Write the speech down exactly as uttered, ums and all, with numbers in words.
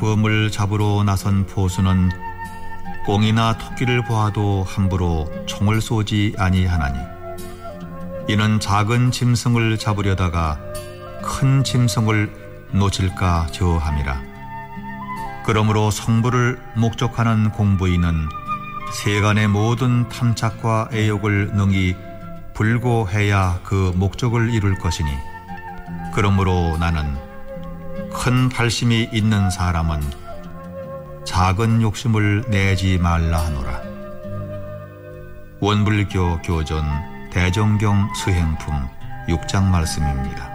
범을 잡으러 나선 포수는 꽁이나 토끼를 보아도 함부로 총을 쏘지 아니하나니 이는 작은 짐승을 잡으려다가 큰 짐승을 놓칠까 저함이라. 그러므로 성부를 목적하는 공부인은 세간의 모든 탐착과 애욕을 능히 불고해야 그 목적을 이룰 것이니, 그러므로 나는 큰 발심이 있는 사람은 작은 욕심을 내지 말라 하노라. 원불교 교전 대정경 수행품 육 장 말씀입니다.